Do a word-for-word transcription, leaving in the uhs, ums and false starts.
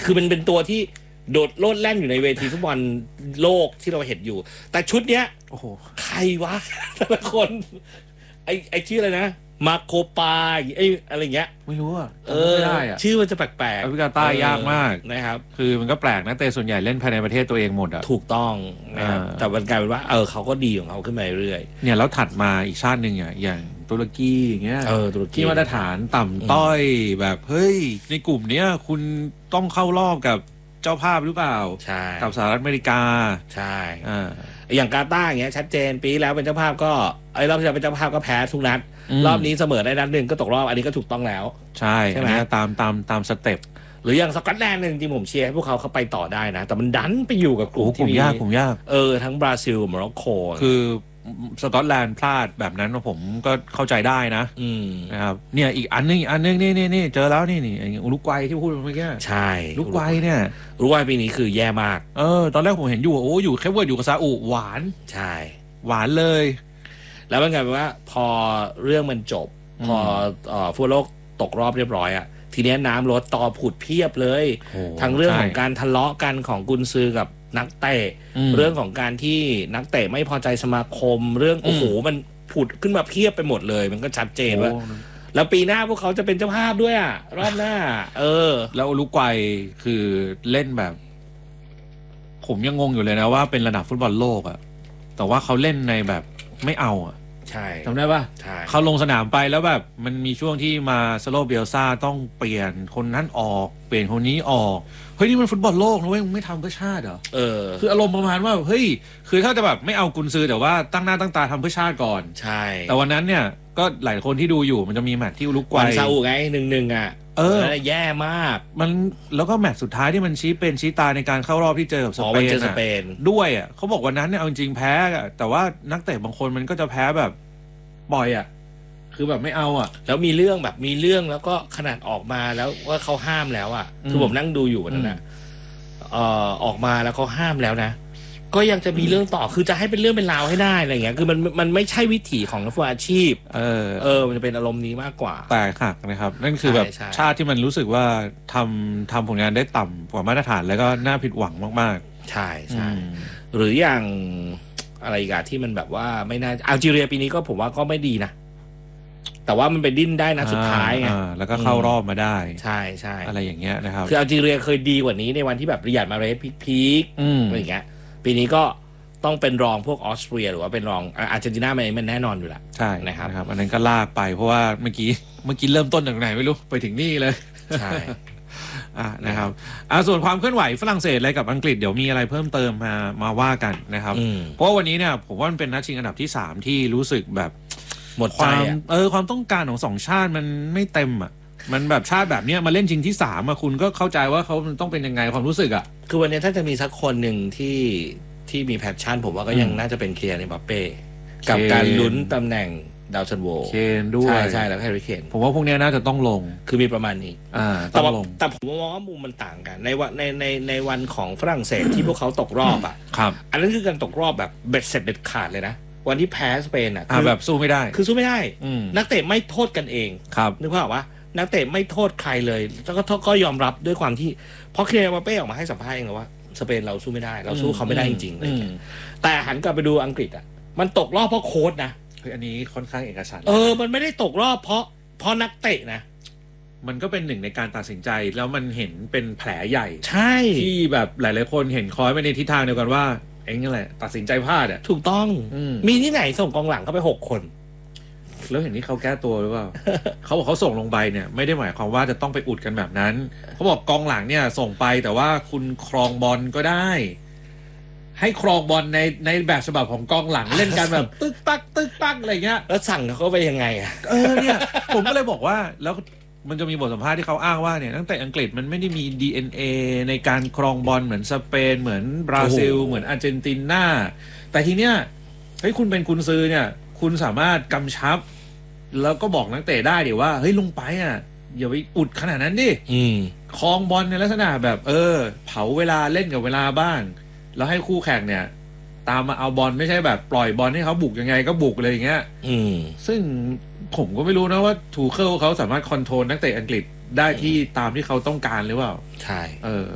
คือมันเป็นตัวที่โดดโลดแล่นอยู่ในเวทีฟุตบอลโลกที่เราเห็นอยู่แต่ชุดเนี้ยโอ้โหใครวะแต่ละคนไอ้ไอ้ชื่ออะไรนะมาโคปาไอ้อะไรเงี้ยไม่รู้อ่ะเออไม่ได้อ่ะชื่อมันจะแปลกๆแอฟริกาใต้ยากมากนะครับคือมันก็แปลกนะแต่ส่วนใหญ่เล่นภายในประเทศตัวเองหมดอ่ะถูกต้องนะครับแต่มันกลายเป็นว่าเออเขาก็ดีของเขาขึ้นมาเรื่อยเนี่ยแล้วถัดมาอีกชาติหนึ่งอ่ะอย่างตุรกีอย่างเงี้ยเออตุรกีที่มาตรฐานต่ำต้อยแบบเฮ้ยในกลุ่มเนี้ยคุณต้องเข้ารอบกับเจ้าภาพหรือเปล่าใช่กับสหรัฐอเมริกาใช่อ่าอย่างกาตาร์อย่างเงี้ยชัดเจนปีแล้วเป็นเจ้าภาพก็ไอ้รอบที่แล้วเป็นเจ้าภาพก็แพ้ทุกนัดรอบนี้เสมอได้นัดหนึ่งก็ตกรอบอันนี้ก็ถูกต้องแล้วใช่ใช่ไหมตามตามตามสเต็ปหรืออย่างสกอตแลนด์เนี่ยจริงๆผมเชียร์ให้พวกเขาเขาไปต่อได้นะแต่มันดันไปอยู่กับกลุ่มที่มียากกลุ่มยากเออทั้งบราซิลโมร็อกโกคือสกอตแลนด์พลาดแบบนั้นผมก็เข้าใจได้นะนะครับเนี่ยอีกอันนึงอีกอันนึงนี่นี่นี่เจอแล้วนี่นี่อุรุกวัยที่พูดเมื่อกี้ใช่อุรุกวัยเนี่ยอุรุกวัยปีนี้คือแย่มากเออตอนแรกผมเห็นอยู่โอ้อยู่แค่ว่าอยู่กับซาอุหวานใช่หวานเลยแล้วมันกลายเป็นว่าพอเรื่องมันจบพอฟุตบอลโลกตกรอบเรียบร้อยอ่ะทีนี้น้ำลดต่อผุดเพียบเลยทั้งเรื่องของการทะเลาะกันของกุนซือกับนักเตะเรื่องของการที่นักเตะไม่พอใจสมาคมเรื่องโอ้โหมันผุดขึ้นมาเพียบไปหมดเลยมันก็ชัดเจนว่าแล้วปีหน้าพวกเขาจะเป็นเจ้าภาพด้วยอ่ะรอบหน้าเออแล้วอุรุกวัยคือเล่นแบบผมยังงงอยู่เลยนะว่าเป็นระดับฟุตบอลโลกอ่ะแต่ว่าเขาเล่นในแบบไม่เอาอ่ะใช่จำได้ป่ะเขาลงสนามไปแล้วแบบมันมีช่วงที่มาสโลเบียลซ่าต้องเปลี่ยนคนนั้นออกเปลี่ยนคนนี้ออกเฮ้ยนี่มันฟุตบอลโลกนะเว้ยมึงไม่ทำเพื่อชาติเหรอเออคืออารมณ์ประมาณว่าเฮ้ยคือถ้าจะแบบไม่เอากุนซือแต่ว่าตั้งหน้าตั้งตาทำเพื่อชาติก่อนใช่แต่วันนั้นเนี่ยก็หลายคนที่ดูอยู่มันจะมีแมตช์ที่อุรุกวัยซาอุไงหนึ่งหนึ่งอ่ะเออแย่มากมันแล้วก็แมตช์สุดท้ายที่มันชี้เป็นชี้ตายในการเข้ารอบที่เจอกับสเปนสเปนด้วยอ่ะเขาบอกวันนั้นเนี่ยเอาจริงแพ้แต่ว่านักเตะบางคนมันก็จะแพ้แบบปล่อยอ่ะคือแบบไม่เอาอ่ะแล้วมีเรื่องแบบมีเรื่องแล้วก็ขนาดออกมาแล้วว่าเขาห้ามแล้วอ่ะคือผมนั่งดูอยู่วันนั้นนะเอ่อออกมาแล้วเขาห้ามแล้วนะก็ยังจะมีเรื่องต่อคือจะให้เป็นเรื่องเป็นราวให้ได้อะไรเงี้ยคือมันมันไม่ใช่วิถีของนักฟุตบอลอาชีพเออเออมันจะเป็นอารมณ์นี้มากกว่าแต่หักนะครับนั่นคือแบบชาติที่มันรู้สึกว่าทำทำผลงานได้ต่ำกว่ามาตรฐานแล้วก็น่าผิดหวังมากๆใช่ใช่หรืออย่างอะไรกันที่มันแบบว่าไม่น่าอัลจีเรียปีนี้ก็ผมว่าก็ไม่ดีนะแต่ว่ามันไปดิ้นได้นะสุดท้ายไงแล้วก็เข้ารอบมาได้ใช่ใช่อะไรอย่างเงี้ยนะครับคืออัลจีเรียเคยดีกว่านี้ในวันที่แบบริยัดมาเรสพีคๆอะไรอย่างเงี้ยปีนี้ก็ต้องเป็นรองพวกออสเตรียหรือว่าเป็นรองอาร์เจนตินามันแน่นอนอยู่แล้วใช่นะครับอันนั้นก็ลากไปเพราะว่าเมื่อกี้เมื่อกี้เริ่มต้นจากไหนไม่รู้ไปถึงนี่เลยใช่อ่ะนะครับอ่าส่วนความเคลื่อนไหวฝรั่งเศสอะไรกับอังกฤษเดี๋ยวมีอะไรเพิ่มเติมมามาว่ากันนะครับเพราะวันนี้เนี่ยผมว่ามันเป็นนัดชิงอันดับที่สามที่รู้สึกแบบหมดความเออความต้องการของสองชาติมันไม่เต็มอ่ะมันแบบชาติแบบเนี้ยมาเล่นชิงที่สามอ่ะคุณก็เข้าใจว่าเขาต้องเป็นยังไงความรู้สึกอ่ะคือวันนี้ถ้าจะมีสักคนหนึ่งที่ที่มีแพชชั่นผมว่าก็ยังน่าจะเป็นเคียร์ในบัปเป้กับการลุ้นตำแหน่งดาวซันโวเคนด้วยใช่ใช่แล้วแฮร์รี่เคนผมว่าพวกนี้น่าจะต้องลงคือมีประมาณนี้อ่าแต่ว่าแต่ผมมองว่ามุมมันต่างกันในวันในในในวันของฝรั่งเศสที่พวกเขาตกรอบอ่ะครับอันนั้นคือการตกรอบแบบเบ็ดเสร็จเด็ดขาดเลยนะวันที่แพ้สเปนอ่ะคือแบบสู้ไม่ได้คือสู้ไม่ได้นักเตะไม่โทษกันเองครับนึกภาพว่านักเตะไม่โทษใครเลยแล้วก็ก็ยอมรับด้วยความที่เพราะเคียร์บัปเป้ออกมาให้สัมภาษณ์เองว่าสเปนเราสู้ไม่ได้เราสู้เขาไม่ได้จริงๆเลยแต่หันกลับไปดูอังกฤษอ่ะมันตกรอบเพราะโค้ชนะคืออันนี้ค่อนข้างเอกฉันท์เออมันไม่ได้ตกรอบเพราะเพราะนักเตะนะมันก็เป็นหนึ่งในการตัดสินใจแล้วมันเห็นเป็นแผลใหญ่ใช่ที่แบบหลายๆคนเห็นคอยไปในทิศทางเดียวกันว่าเอ็งนั่นแหละตัดสินใจพลาดอ่ะถูกต้องมีที่ไหนส่งกองหลังเข้าไปหกคนแล้วเห็นที่เขาแก้ตัวหรือเปล่า เขาบอกเขาส่งลงไปเนี่ยไม่ได้หมายความว่าจะต้องไปอุดกันแบบนั้นเขาบอกกองหลังเนี่ยส่งไปแต่ว่าคุณครองบอลก็ได้ให้ครองบอลในในแบบฉบับของกองหลังเล่นกันแบบตึกตักตึกตักอะไรเงี้ยแล้วสั่งเขาไปยังไงอ่ะเออเนี่ยผมก็เลยบอกว่าแล้วมันจะมีบทสัมภาษณ์ที่เขาอ้างว่าเนี่ยตั้งแต่อังกฤษมันไม่ได้มี ดี เอ็น เอ ในการครองบอลเหมือนสเปนเหมือนบราซิลเหมือนอาร์เจนตินาแต่ทีเนี้ยเฮ้ยคุณเป็นกุนซือเนี่ยคุณสามารถกำชับแล้วก็บอกนักเตะได้ดิว่าเฮ้ยลงไปอ่ะอย่าไปอุดขนาดนั้นดิครองบอลในลักษณะแบบเออเผาเวลาเล่นกับเวลาบ้างแล้วให้คู่แข่งเนี่ยตามมาเอาบอลไม่ใช่แบบปล่อยบอลให้เขาบุกยังไงก็บุกเลยอย่างเงี้ยซึ่งผมก็ไม่รู้นะว่าทูเคิลเขาสามารถคอนโทรลนักเตะอังกฤษได้ที่ตามที่เขาต้องการหรือเปล่าใช่เออ